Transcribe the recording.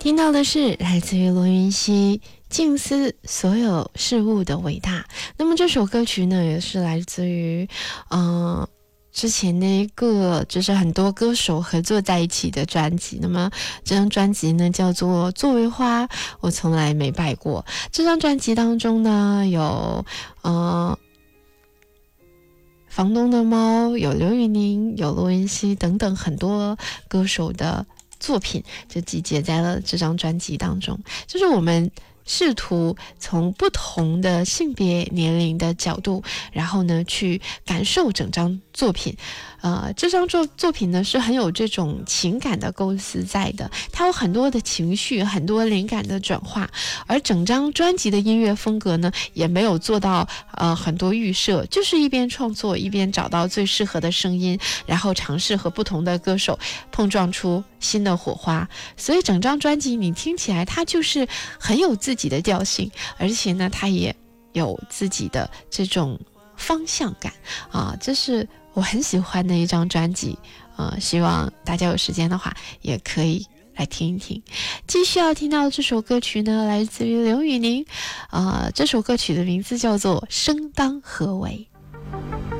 听到的是来自于罗云熙静思所有事物的伟大。那么这首歌曲呢，也是来自于之前的一个就是很多歌手合作在一起的专辑。那么这张专辑呢叫做《作为花我从来没败过》。这张专辑当中呢有房东的猫，有刘宇宁，有罗云熙等等很多歌手的作品就集结在了这张专辑当中。就是我们试图从不同的性别年龄的角度，然后呢去感受整张作品。这张作品呢是很有这种情感的构思在的，它有很多的情绪，很多灵感的转化，而整张专辑的音乐风格呢也没有做到很多预设，就是一边创作一边找到最适合的声音，然后尝试和不同的歌手碰撞出新的火花。所以整张专辑你听起来它就是很有自己的调性，而且呢它也有自己的这种方向感这是我很喜欢的一张专辑。希望大家有时间的话也可以来听一听。继续要听到这首歌曲呢来自于刘宇宁，这首歌曲的名字叫做《生当何为》。